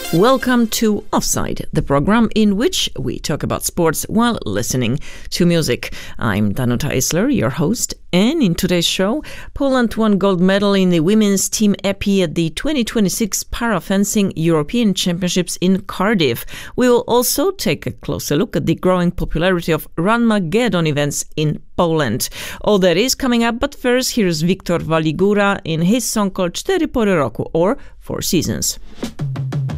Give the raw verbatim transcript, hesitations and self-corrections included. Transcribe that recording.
Welcome to Offside, the program in which we talk about sports while listening to music. I'm Danuta Isler, your host, and in today's show, Poland won gold medal in the women's team epi at the twenty twenty-six Parafencing European Championships in Cardiff. We will also take a closer look at the growing popularity of Runmageddon events in Poland. All that is coming up, but first, here's Wiktor Waligura in his song called Cztery Pory Roku, or Four Seasons.